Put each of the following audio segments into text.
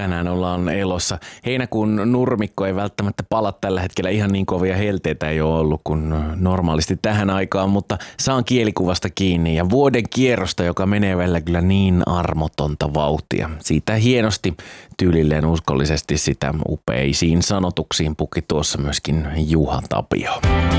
tänään ollaan elossa. Heinäkuun nurmikko ei välttämättä pala tällä hetkellä, ihan niin kovia helteitä ei ole ollut kuin normaalisti tähän aikaan, mutta saan kielikuvasta kiinni ja vuoden kierrosta, joka menee välillä kyllä niin armotonta vauhtia. Siitä hienosti tyylilleen uskollisesti sitä upeisiin sanotuksiin pukki tuossa myöskin Juha Tapio.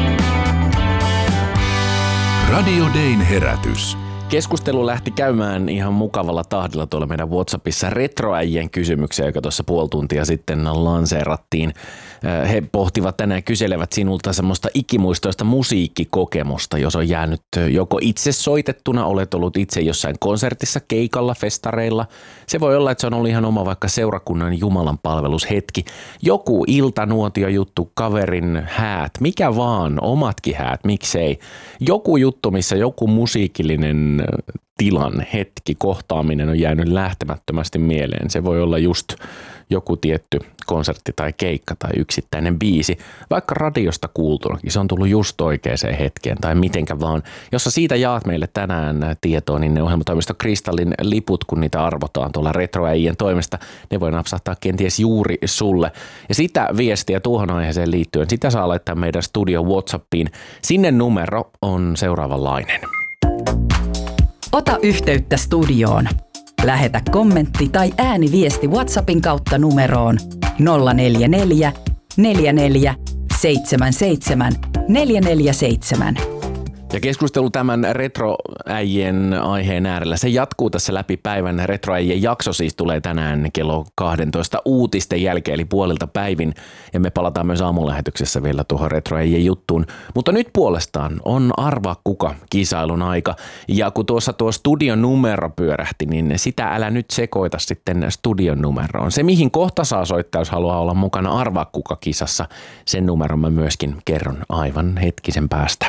Radio Dayn herätys. Keskustelu lähti käymään ihan mukavalla tahdilla tuolla meidän WhatsAppissa retroäijien kysymyksiä, joka tuossa puoli tuntia sitten lanseerattiin. He pohtivat tänään, kyselevät sinulta semmoista ikimuistoista musiikkikokemusta, jos on jäänyt joko itse soitettuna, olet ollut itse jossain konsertissa, keikalla, festareilla. Se voi olla, että se on ollut ihan oma vaikka seurakunnan Jumalan palvelushetki. Joku iltanuotiojuttu, kaverin häät, mikä vaan, omatkin häät, miksei. Joku juttu, missä joku musiikillinen tilan, hetki, kohtaaminen on jäänyt lähtemättömästi mieleen. Se voi olla just joku tietty konsertti tai keikka tai yksittäinen biisi, vaikka radiosta kuultunakin. Se on tullut just oikeaan hetkeen tai mitenkä vaan. Jos sä siitä jaat meille tänään tietoa, niin ne ohjelmatoimisto Kristallin liput, kun niitä arvotaan tuolla retroäijien toimesta, ne voi napsahtaa kenties juuri sulle. Ja sitä viestiä tuohon aiheeseen liittyen, sitä saa laittaa meidän studio WhatsAppiin. Sinne numero on seuraavanlainen. Ota yhteyttä studioon. Lähetä kommentti tai ääniviesti WhatsAppin kautta numeroon 044 44 77 447. Ja keskustelu tämän retroäijien aiheen äärellä, se jatkuu tässä läpi päivän. Retroäijien jakso siis tulee tänään kello 12 uutisten jälkeen, eli puolilta päivin. Ja me palataan myös aamulähetyksessä vielä tuohon retroäijien juttuun. Mutta nyt puolestaan on Arvaa kuka -kisailun aika. Ja kun tuossa tuo studion numero pyörähti, niin sitä älä nyt sekoita sitten studion numeroon. Se mihin kohta saa soittaa, jos haluaa olla mukana Arvaa kuka -kisassa, sen numeron mä myöskin kerron aivan hetkisen päästä.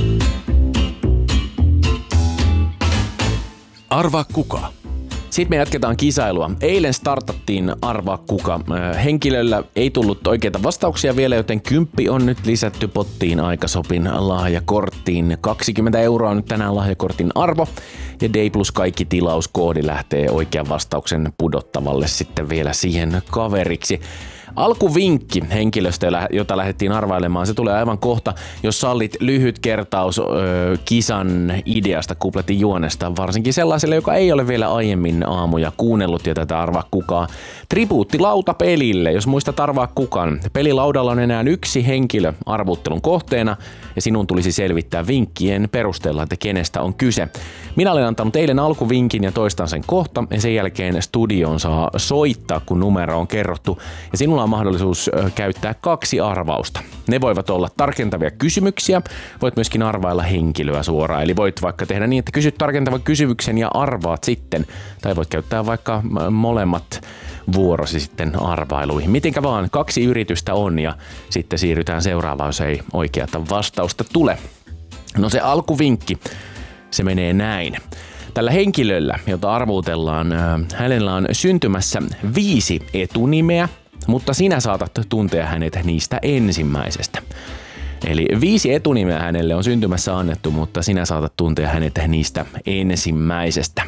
Arvaa kuka. Sitten me jatketaan kisailua. Eilen startattiin Arvaa kuka. Henkilöllä ei tullut oikeita vastauksia vielä, joten 10 on nyt lisätty pottiin Aikasopin lahjakorttiin. 20 € on nyt tänään lahjakortin arvo. Ja Day Plus kaikki tilauskoodi lähtee oikean vastauksen pudottavalle sitten vielä siihen kaveriksi. Alkuvinkki henkilöstä, jota lähdettiin arvailemaan, se tulee aivan kohta. Jos sallit lyhyt kertaus kisan ideasta, kupletin juonesta, varsinkin sellaiselle, joka ei ole vielä aiemmin aamuja kuunnellut ja tätä Arvaa kukaa. Tribuutti lautapelille, jos muistat Arvaa kukan. Pelilaudalla on enää yksi henkilö arvuttelun kohteena ja sinun tulisi selvittää vinkkien perusteella, että kenestä on kyse. Minä olen antanut eilen alkuvinkin ja toistan sen kohta ja sen jälkeen studioon saa soittaa, kun numero on kerrottu. Ja sinulla on mahdollisuus käyttää 2 arvausta. Ne voivat olla tarkentavia kysymyksiä, voit myöskin arvailla henkilöä suoraan. Eli voit vaikka tehdä niin, että kysyt tarkentavan kysymyksen ja arvaat sitten. Tai voit käyttää vaikka molemmat vuorosi sitten arvailuihin. Mitenkä vaan, 2 yritystä on ja sitten siirrytään seuraavaan, jos ei oikeata vastausta tule. No se alkuvinkki, se menee näin. Tällä henkilöllä, jota arvuutellaan, hänellä on syntymässä 5 etunimeä, mutta sinä saatat tuntea hänet niistä ensimmäisestä. Eli 5 etunimeä hänelle on syntymässä annettu, mutta sinä saatat tuntea hänet niistä ensimmäisestä.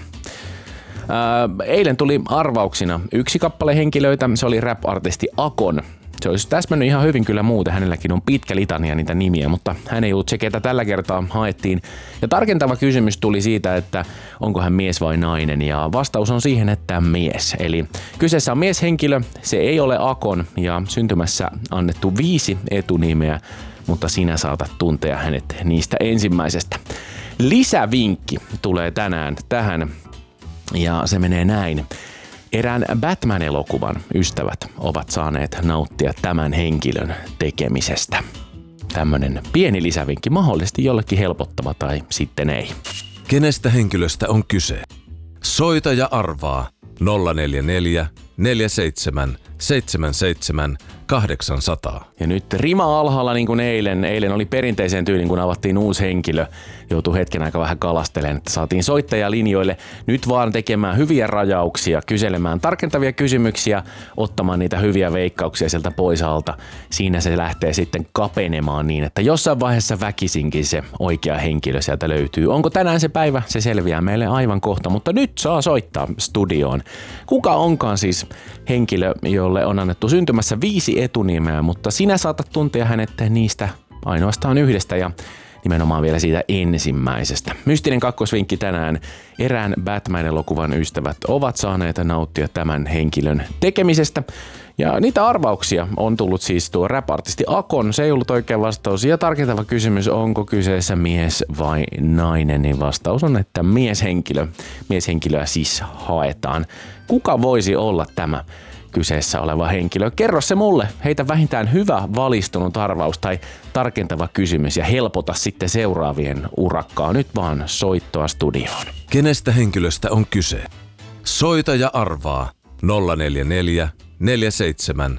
Eilen tuli arvauksina 1 kappale henkilöitä, se oli rap-artisti Akon. Se olisi täsmännyt ihan hyvin kyllä muuten, hänelläkin on pitkä litania niitä nimiä, mutta hän ei ollut se, ketä tällä kertaa haettiin. Ja tarkentava kysymys tuli siitä, että onko hän mies vai nainen, ja vastaus on siihen, että mies. Eli kyseessä on mieshenkilö, se ei ole Akon, ja syntymässä annettu 5 etunimeä, mutta sinä saatat tuntea hänet niistä ensimmäisestä. Lisävinkki tulee tänään tähän, ja se menee näin. Erään Batman-elokuvan ystävät ovat saaneet nauttia tämän henkilön tekemisestä. Tämmönen pieni lisävinkki, mahdollisesti jollekin helpottava tai sitten ei. Kenestä henkilöstä on kyse? Soita ja arvaa 044 47 77 800. Ja nyt rima alhaalla niin kuin eilen. Eilen oli perinteiseen tyyliin, kun avattiin uusi henkilö. Joutui hetken aika vähän kalastelemaan, että saatiin soittajia linjoille. Nyt vaan tekemään hyviä rajauksia, kyselemään tarkentavia kysymyksiä, ottamaan niitä hyviä veikkauksia sieltä pois alta. Siinä se lähtee sitten kapenemaan niin, että jossain vaiheessa väkisinkin se oikea henkilö sieltä löytyy. Onko tänään se päivä? Se selviää meille aivan kohta, mutta nyt saa soittaa studioon. Kuka onkaan siis henkilö, jolle on annettu syntymässä 5 etunimeä, mutta sinä saatat tuntea hänet niistä ainoastaan yhdestä ja nimenomaan vielä siitä ensimmäisestä. Mystinen kakkosvinkki tänään. Erään Batman-elokuvan ystävät ovat saaneet nauttia tämän henkilön tekemisestä. Ja niitä arvauksia on tullut siis tuo rap-artisti Akon. Se ei ollut oikea vastaus. Ja tarkentava kysymys, onko kyseessä mies vai nainen, niin vastaus on, että mieshenkilö. Mieshenkilöä siis haetaan. Kuka voisi olla tämä kyseessä oleva henkilö? Kerro se mulle. Heitä vähintään hyvä valistunut arvaus tai tarkentava kysymys ja helpota sitten seuraavien urakkaa. Nyt vaan soittoa studioon. Kenestä henkilöstä on kyse? Soita ja arvaa 044 47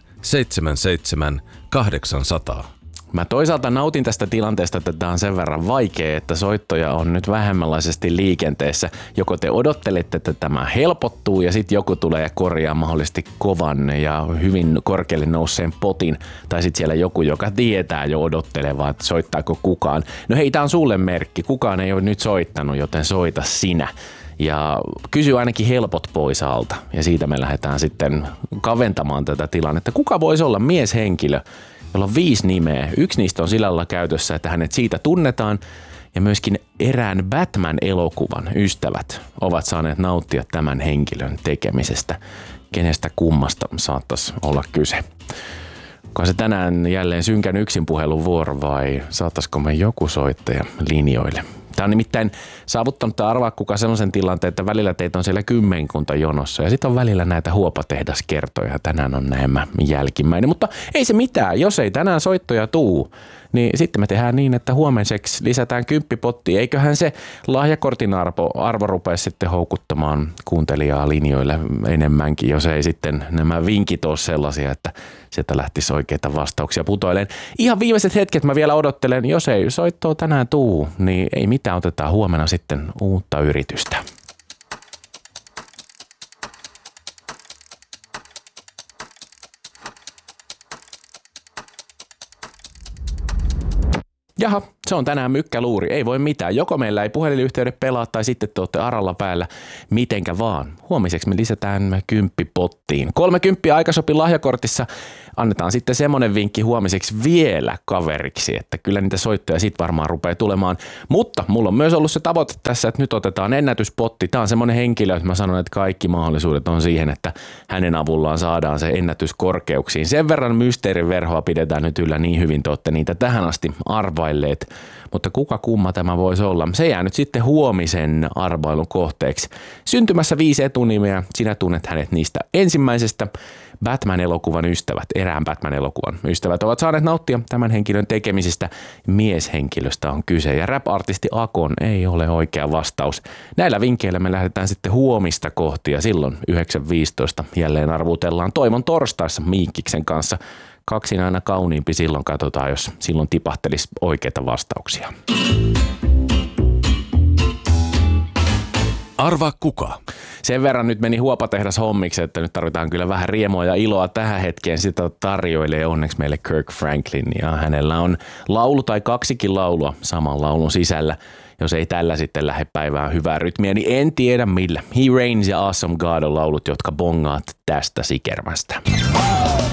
77 800. Mä toisaalta nautin tästä tilanteesta, että tämä on sen verran vaikea, että soittoja on nyt vähemmänlaisesti liikenteessä. Joko te odottelette, että tämä helpottuu ja sitten joku tulee ja korjaa mahdollisesti kovan ja hyvin korkealle nousseen potin. Tai sitten siellä joku, joka tietää jo odottelevaa, että soittaako kukaan. No hei, tää on sulle merkki. Kukaan ei ole nyt soittanut, joten soita sinä. Ja kysy ainakin helpot pois alta. Ja siitä me lähdetään sitten kaventamaan tätä tilannetta. Kuka voisi olla mieshenkilö, jolla on 5 nimeä. Yksi niistä on sillä lailla käytössä, että hänet siitä tunnetaan. Ja myöskin erään Batman-elokuvan ystävät ovat saaneet nauttia tämän henkilön tekemisestä. Kenestä kummasta saattaisi olla kyse? Onko se tänään jälleen synkän yksin puhelun vuoro vai saattaisiko me joku soittaja linjoille? Tämä on nimittäin saavuttanut arvaa kuka sellaisen tilanteen, että välillä teitä on siellä 10 jonossa ja sitten on välillä näitä huopatehdaskertoja. Tänään on nämä jälkimmäinen, mutta ei se mitään. Jos ei tänään soittoja tuu, niin sitten me tehdään niin, että huomenseksi lisätään 10 pottia. Eiköhän se lahjakortin arvo rupea sitten houkuttamaan kuuntelijaa linjoille enemmänkin, jos ei sitten nämä vinkit ole sellaisia, että sieltä lähtisi oikeita vastauksia putoileen. Ihan viimeiset hetket mä vielä odottelen, jos ei soittoa tänään tuu, niin ei mitään, otetaan huomenna sitten uutta yritystä. Jaha, se on tänään mykkäluuri. Ei voi mitään. Joko meillä ei puhelinyhteydet pelaa tai sitten te olette aralla päällä. Mitenkä vaan. Huomiseksi me lisätään 10 pottiin. 30 aikasopi lahjakortissa. Annetaan sitten semmonen vinkki huomiseksi vielä kaveriksi, että kyllä niitä soittoja sit varmaan rupeaa tulemaan. Mutta mulla on myös ollut se tavoite tässä, että nyt otetaan ennätyspotti. Tää on semmonen henkilö, että mä sanon, että kaikki mahdollisuudet on siihen, että hänen avullaan saadaan se ennätys korkeuksiin. Sen verran mysteeriverhoa pidetään nyt yllä, niin hyvin te olette niitä tähän asti arvailleet. Mutta kuka kumma tämä voisi olla? Se jää nyt sitten huomisen arvailun kohteeksi. Syntymässä 5 etunimeä, sinä tunnet hänet niistä ensimmäisestä. Batman-elokuvan ystävät, erään Batman-elokuvan ystävät ovat saaneet nauttia tämän henkilön tekemisestä. Mieshenkilöstä on kyse ja rap-artisti Akon ei ole oikea vastaus. Näillä vinkkeillä me lähdetään sitten huomista kohti ja silloin 9.15 jälleen arvutellaan Toivon torstaissa Miikkiksen kanssa. 2 aina kauniimpi silloin, katsotaan jos silloin tipahtelisi oikeita vastauksia. Arvaa kuka? Sen verran nyt meni huopatehdas hommiksi, että nyt tarvitaan kyllä vähän riemua ja iloa tähän hetkeen. Sitä tarjoilee onneksi meille Kirk Franklin ja hänellä on laulu tai 2 laulua saman laulun sisällä. Jos ei tällä sitten lähde päivään hyvää rytmiä, niin en tiedä millä. He Reigns ja Awesome God on laulut, jotka bongaat tästä sikermästä.